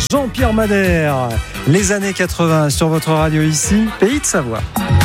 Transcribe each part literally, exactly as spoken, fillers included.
Jean-Pierre Madère, les années quatre-vingts sur votre radio ici, Pays de Savoie.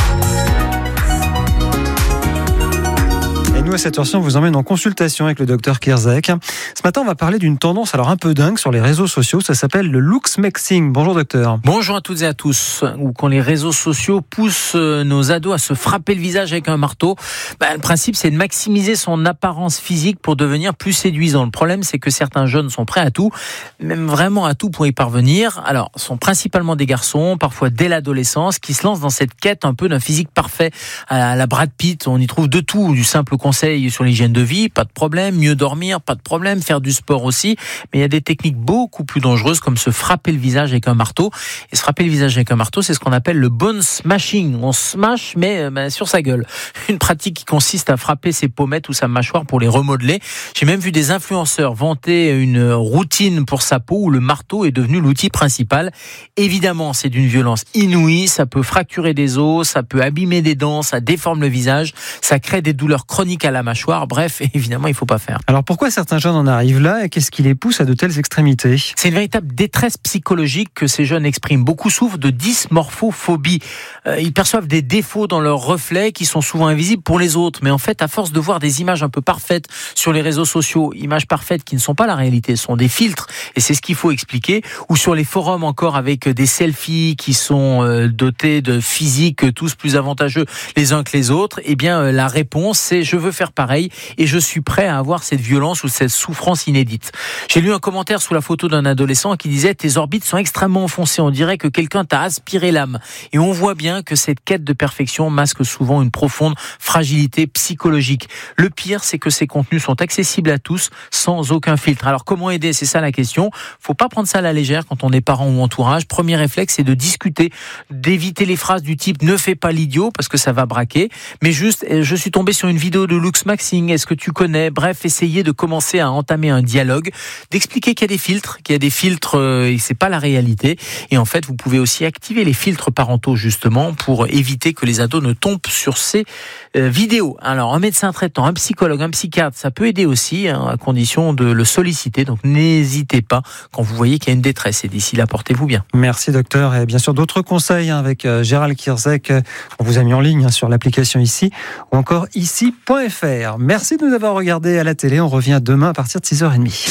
Et nous, à cette heure-ci, on vous emmène en consultation avec le docteur Kierzek. Ce matin, on va parler d'une tendance alors un peu dingue sur les réseaux sociaux. Ça s'appelle le looksmaxing. Bonjour docteur. Bonjour à toutes et à tous. Ou quand les réseaux sociaux poussent nos ados à se frapper le visage avec un marteau, bah, le principe, c'est de maximiser son apparence physique pour devenir plus séduisant. Le problème, c'est que certains jeunes sont prêts à tout, même vraiment à tout pour y parvenir. Alors, ce sont principalement des garçons, parfois dès l'adolescence, qui se lancent dans cette quête un peu d'un physique parfait à la Brad Pitt. On y trouve de tout, du simple conseil sur l'hygiène de vie, pas de problème, mieux dormir, pas de problème, faire du sport aussi, mais il y a des techniques beaucoup plus dangereuses comme se frapper le visage avec un marteau. Et se frapper le visage avec un marteau, c'est ce qu'on appelle le bone smashing. On smash, mais ben, sur sa gueule. Une pratique qui consiste à frapper ses pommettes ou sa mâchoire pour les remodeler. J'ai même vu des influenceurs vanter une routine pour sa peau où le marteau est devenu l'outil principal. Évidemment, c'est d'une violence inouïe, ça peut fracturer des os, ça peut abîmer des dents, ça déforme le visage, ça crée des douleurs chroniques à la mâchoire. Bref, évidemment, il ne faut pas faire. Alors pourquoi certains jeunes en arrivent là et qu'est-ce qui les pousse à de telles extrémités ? C'est une véritable détresse psychologique que ces jeunes expriment. Beaucoup souffrent de dysmorphophobie. Euh, ils perçoivent des défauts dans leurs reflets qui sont souvent invisibles pour les autres. Mais en fait, à force de voir des images un peu parfaites sur les réseaux sociaux, images parfaites qui ne sont pas la réalité, ce sont des filtres, et c'est ce qu'il faut expliquer, ou sur les forums encore avec des selfies qui sont euh, dotés de physiques tous plus avantageux les uns que les autres, eh bien euh, la réponse c'est je veux faire pareil et je suis prêt à avoir cette violence ou cette souffrance inédite. J'ai lu un commentaire sous la photo d'un adolescent qui disait « Tes orbites sont extrêmement enfoncées, on dirait que quelqu'un t'a aspiré l'âme ». Et on voit bien que cette quête de perfection masque souvent une profonde fragilité psychologique. Le pire, c'est que ces contenus sont accessibles à tous sans aucun filtre. Alors comment aider ? C'est ça la question. Faut pas prendre ça à la légère quand on est parent ou entourage. Premier réflexe, c'est de discuter, d'éviter les phrases du type « Ne fais pas l'idiot » parce que ça va braquer. Mais juste, je suis tombé sur une vidéo de looksmaxing, est-ce que tu connais ? Bref, essayez de commencer à entamer un dialogue, d'expliquer qu'il y a des filtres, qu'il y a des filtres euh, et c'est pas la réalité. Et en fait, vous pouvez aussi activer les filtres parentaux justement pour éviter que les ados ne tombent sur ces euh, vidéos. Alors, un médecin traitant, un psychologue, un psychiatre, ça peut aider aussi, hein, à condition de le solliciter. Donc, n'hésitez pas quand vous voyez qu'il y a une détresse. Et d'ici là, portez-vous bien. Merci docteur. Et bien sûr, d'autres conseils hein, avec euh, Gérald Kierzek. Euh, on vous a mis en ligne hein, sur l'application ici ou encore ici point f r. Merci de nous avoir regardé à la télé. On revient demain à partir de six heures trente.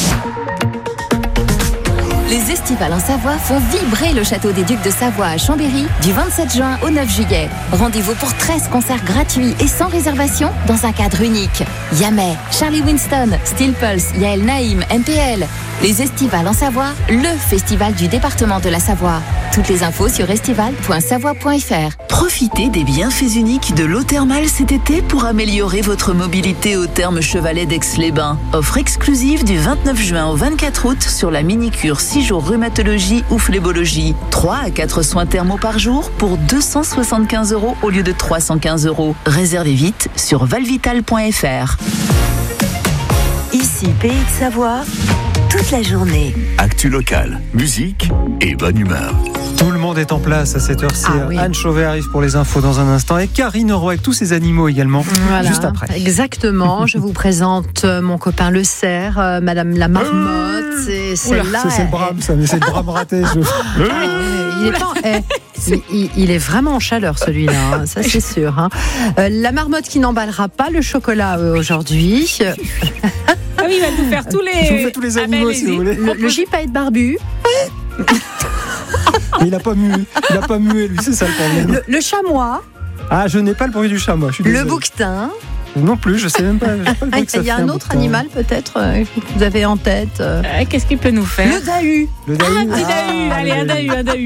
Les Estivales en Savoie font vibrer le château des Ducs de Savoie à Chambéry du vingt-sept juin au neuf juillet. Rendez-vous pour treize concerts gratuits et sans réservation dans un cadre unique. Yamé, Charlie Winston, Steel Pulse, Yael Naïm, M P L. Les Estivales en Savoie, le festival du département de la Savoie. Toutes les infos sur estival point savoie point f r. Profitez des bienfaits uniques de l'eau thermale cet été pour améliorer votre mobilité au Thermes Chevalet d'Aix-les-Bains. Offre exclusive du vingt-neuf juin au vingt-quatre août sur la mini-cure six jours rhumatologie ou phlébologie. trois à quatre soins thermaux par jour pour deux cent soixante-quinze euros au lieu de trois cent quinze euros. Réservez vite sur valvital point f r. Ici, Pays de Savoie, toute la journée. Actu locale, musique et bonne humeur. Tout le monde est en place à cette heure-ci. Ah, oui. Anne Chauvet arrive pour les infos dans un instant et Karine Roy avec tous ses animaux également, Voilà, juste après. Exactement. Je vous présente mon copain le cerf, euh, Madame la marmotte. Et celle-là, c'est, c'est le brame, ça, mais c'est le brame raté. Je... Euh, il, est pas, eh, il, il, il est vraiment en chaleur celui-là, hein, ça c'est sûr. Hein. Euh, la marmotte qui n'emballera pas le chocolat euh, aujourd'hui. Ah oui, il va nous faire tous les. Je vous fais tous les animaux ah ben, si vous voulez. Le, le gypaète barbu. Mais il n'a pas mué, il n'a pas mué lui, c'est ça le problème. Le, le chamois. Ah, je n'ai pas le bruit du chamois. Je suis Le désolé. bouquetin. Non plus, je sais même pas. Pas le bruit que ça Il y a fait, un un autre bouquetin. animal peut-être euh, que vous avez en tête. euh. Euh, Qu'est-ce qu'il peut nous faire ? Le dahu. Le dahu. Ah, un petit dahu. Allez, un dahu, un dahu.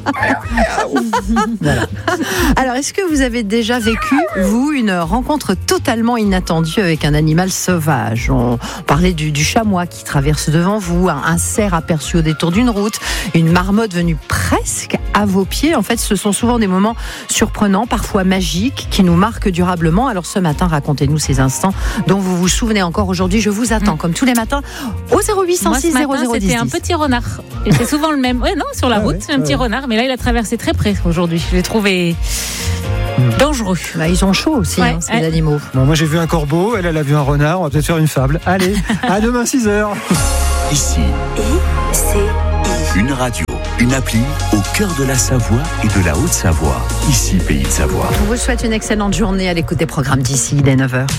Voilà. Alors, est-ce que vous avez déjà vécu, vous, une rencontre totalement inattendue avec un animal sauvage ? On parlait du, du chamois qui traverse devant vous, un, un cerf aperçu au détour d'une route, une marmotte venue presque à vos pieds. En fait, ce sont souvent des moments surprenants, parfois magiques, qui nous marquent durablement. Alors, ce matin, racontez-nous ces instants dont vous vous souvenez encore aujourd'hui. Je vous attends, mmh. comme tous les matins, au zéro huit cent six zéro zéro dix. C'était un petit renard. Et c'est souvent le même. Ouais, non, sur la ah route, ouais, c'est un ouais. petit renard. Mais là, il a traversé très près aujourd'hui. Je l'ai trouvé dangereux. Bah, ils ont chaud aussi, Ouais, hein, ces ouais. animaux. Bon, moi j'ai vu un corbeau, elle, elle a vu un renard. On va peut-être faire une fable. Allez, à demain six heures. Ici, I C I. Une radio, une appli au cœur de la Savoie et de la Haute-Savoie. Ici, Pays de Savoie. On vous souhaite une excellente journée à l'écoute des programmes d'ici, dès neuf heures.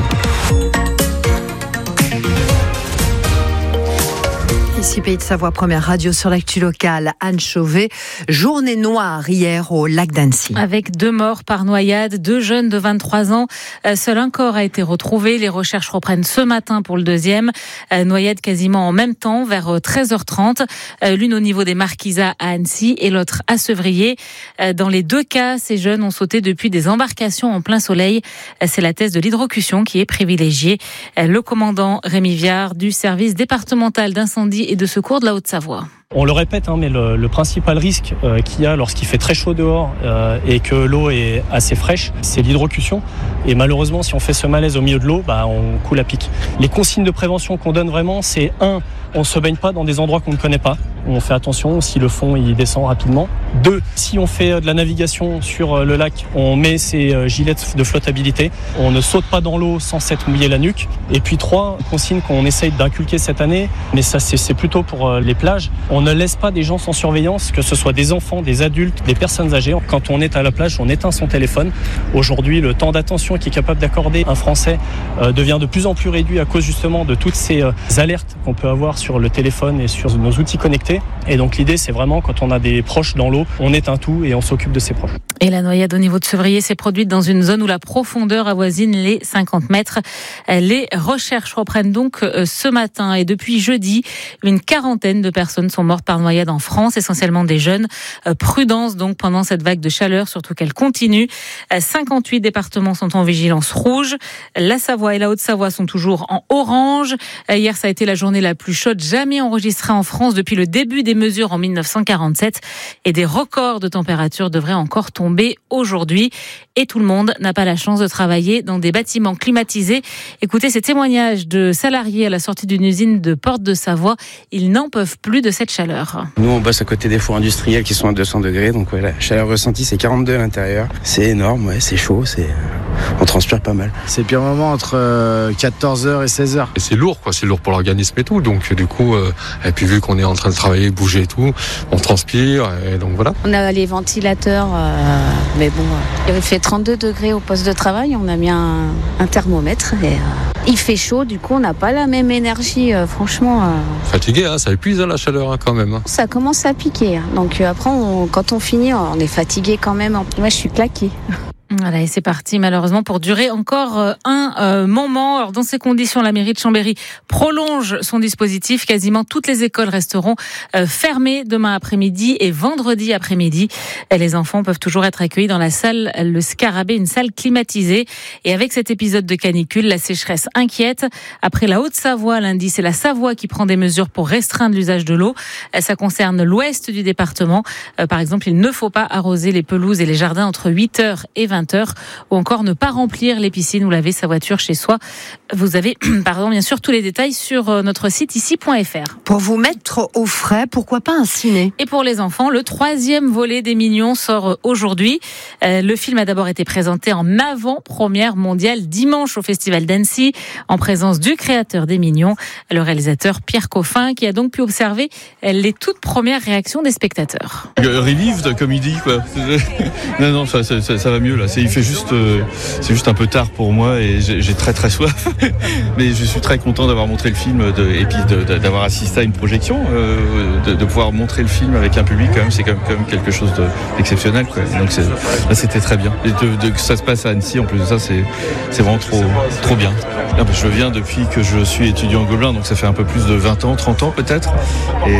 Ici Pays de Savoie, première radio sur l'actu locale. Anne Chauvet, journée noire hier au lac d'Annecy. Avec deux morts par noyade, deux jeunes de vingt-trois ans. Seul un corps a été retrouvé. Les recherches reprennent ce matin pour le deuxième. Noyade quasiment en même temps, vers treize heures trente. L'une au niveau des Marquisats à Annecy et l'autre à Sevrier. Dans les deux cas, ces jeunes ont sauté depuis des embarcations en plein soleil. C'est la thèse de l'hydrocution qui est privilégiée. Le commandant Rémi Viard du service départemental d'incendie et de secours de la Haute-Savoie. On le répète, hein, mais le, le principal risque euh, qu'il y a lorsqu'il fait très chaud dehors euh, et que l'eau est assez fraîche, c'est l'hydrocution. Et malheureusement, si on fait ce malaise au milieu de l'eau, bah, on coule à pic. Les consignes de prévention qu'on donne vraiment, c'est un, on ne se baigne pas dans des endroits qu'on ne connaît pas. On fait attention si le fond il descend rapidement. Deux, si on fait de la navigation sur le lac, on met ses gilets de flottabilité. On ne saute pas dans l'eau sans s'être mouillé la nuque. Et puis trois, consigne qu'on essaye d'inculquer cette année, mais ça c'est, c'est plutôt pour les plages. On ne laisse pas des gens sans surveillance, que ce soit des enfants, des adultes, des personnes âgées. Quand on est à la plage, on éteint son téléphone. Aujourd'hui, le temps d'attention qu'est capable d'accorder un Français euh, devient de plus en plus réduit à cause justement de toutes ces euh, alertes qu'on peut avoir sur le téléphone et sur nos outils connectés. Et donc l'idée, c'est vraiment quand on a des proches dans l'eau, on éteint tout et on s'occupe de ses proches. Et la noyade au niveau de Sevrier s'est produite dans une zone où la profondeur avoisine les cinquante mètres. Les recherches reprennent donc ce matin et depuis jeudi, une quarantaine de personnes sont mortes par noyade en France, essentiellement des jeunes. Prudence donc pendant cette vague de chaleur, surtout qu'elle continue. cinquante-huit départements sont en vigilance rouge. La Savoie et la Haute-Savoie sont toujours en orange. Hier, ça a été la journée la plus chaude jamais enregistrée en France depuis le début des mesures en dix-neuf cent quarante-sept. Et des records de température devraient encore tomber aujourd'hui. Et tout le monde n'a pas la chance de travailler dans des bâtiments climatisés. Écoutez ces témoignages de salariés à la sortie d'une usine de Porte de Savoie. Ils n'en peuvent plus de cette chaleur. Nous, on bosse à côté des fours industriels qui sont à deux cents degrés. Donc ouais, la chaleur ressentie, c'est quarante-deux à l'intérieur. C'est énorme, ouais, c'est chaud, c'est... on transpire pas mal. C'est le pire moment entre quatorze heures et seize heures. Et c'est lourd, quoi. C'est lourd pour l'organisme et tout. Donc du coup, euh, et puis vu qu'on est en train de travailler, bouger et tout, on transpire. Et donc voilà. On a les ventilateurs, euh, mais bon, il fait trente-deux degrés au poste de travail. On a mis un, un thermomètre et euh, il fait chaud. Du coup, on n'a pas la même énergie, euh, franchement. Euh... Fatigué, hein, ça épuise hein, la chaleur hein, quand même. Hein. Ça commence à piquer. Hein. Donc euh, après, on, quand on finit, on est fatigué quand même. Moi, je suis claquée. Voilà, et c'est parti malheureusement pour durer encore un euh, moment. Alors dans ces conditions, la mairie de Chambéry prolonge son dispositif. Quasiment toutes les écoles resteront euh, fermées demain après-midi et vendredi après-midi. Et les enfants peuvent toujours être accueillis dans la salle Le Scarabée, une salle climatisée. Et avec cet épisode de canicule, la sécheresse inquiète. Après la Haute-Savoie lundi, c'est la Savoie qui prend des mesures pour restreindre l'usage de l'eau. Ça concerne l'ouest du département. Euh, par exemple, il ne faut pas arroser les pelouses et les jardins entre huit heures et vingt heures, ou encore ne pas remplir les piscines ou laver sa voiture chez soi. Vous avez, pardon, bien sûr, tous les détails sur notre site ici point f r. Pour vous mettre au frais, pourquoi pas un ciné ? Et pour les enfants, le troisième volet des Mignons sort aujourd'hui. Euh, le film a d'abord été présenté en avant-première mondiale dimanche au Festival d'Annecy, en présence du créateur des Mignons, le réalisateur Pierre Coffin, qui a donc pu observer les toutes premières réactions des spectateurs. Relieved, comme il dit, quoi. non, non, ça, ça, ça va mieux là. C'est, il fait juste, euh, c'est juste un peu tard pour moi et j'ai, j'ai très très soif. Mais je suis très content d'avoir montré le film de, et puis de, de, d'avoir assisté à une projection, euh, de, de pouvoir montrer le film avec un public quand même, c'est quand même, quand même quelque chose de, d'exceptionnel, quoi. Donc c'est, là, c'était très bien. Et de, de, que ça se passe à Annecy, en plus de ça, c'est, c'est vraiment trop, trop bien. Là, je viens depuis que je suis étudiant au Gobelin, donc ça fait un peu plus de vingt ans, trente ans peut-être. Et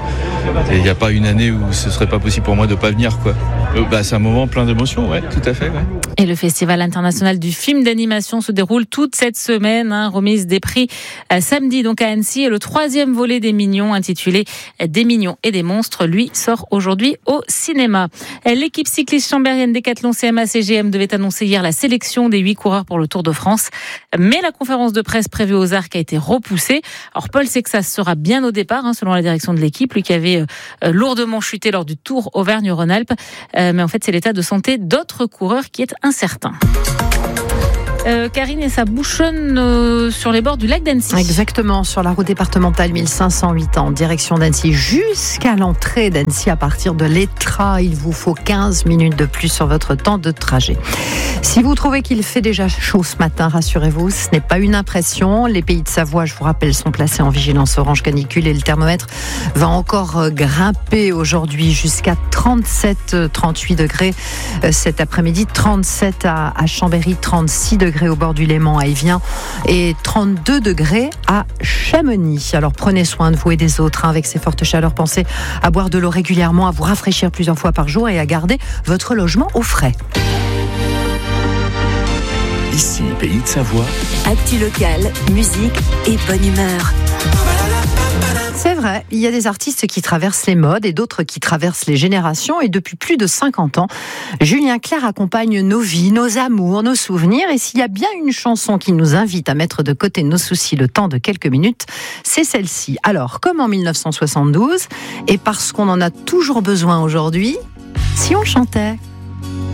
il n'y a pas une année où ce serait pas possible pour moi de pas venir, quoi. Euh, bah, c'est un moment plein d'émotions, ouais, tout à fait. Ouais. Et le Festival international du film d'animation se déroule toute cette semaine, hein, remise des prix euh, samedi donc à Annecy. Et le troisième volet des Mignons, intitulé Des Mignons et des Monstres, lui sort aujourd'hui au cinéma. L'équipe cycliste chambérienne Décathlon C M A C G M devait annoncer hier la sélection des huit coureurs pour le Tour de France, mais la conférence de presse prévue aux Arcs a été repoussée. Alors Paul Sexas sera bien au départ, hein, selon la direction de l'équipe, lui qui avait euh, lourdement chuté lors du Tour Auvergne-Rhône-Alpes, euh, mais en fait c'est l'état de santé d'autres coureurs qui est incertain. Euh, Karine, et ça bouchonne euh, sur les bords du lac d'Annecy. Exactement, sur la route départementale mille cinq cent huit en direction d'Annecy jusqu'à l'entrée d'Annecy à partir de l'Étra. Il vous faut quinze minutes de plus sur votre temps de trajet. Si vous trouvez qu'il fait déjà chaud ce matin, rassurez-vous, ce n'est pas une impression. Les pays de Savoie, je vous rappelle, sont placés en vigilance orange canicule et le thermomètre va encore grimper aujourd'hui jusqu'à trente-sept trente-huit degrés cet après-midi, trente-sept à Chambéry, trente-six degrés au bord du Léman à Évian et trente-deux degrés à Chamonix. Alors prenez soin de vous et des autres hein, avec ces fortes chaleurs. Pensez à boire de l'eau régulièrement, à vous rafraîchir plusieurs fois par jour et à garder votre logement au frais. Ici, Pays de Savoie. Actu locale, musique et bonne humeur. C'est vrai, il y a des artistes qui traversent les modes et d'autres qui traversent les générations. Et depuis plus de cinquante ans, Julien Clerc accompagne nos vies, nos amours, nos souvenirs. Et s'il y a bien une chanson qui nous invite à mettre de côté nos soucis le temps de quelques minutes, c'est celle-ci. Alors, comme en dix-neuf cent soixante-douze, et parce qu'on en a toujours besoin aujourd'hui, si on chantait...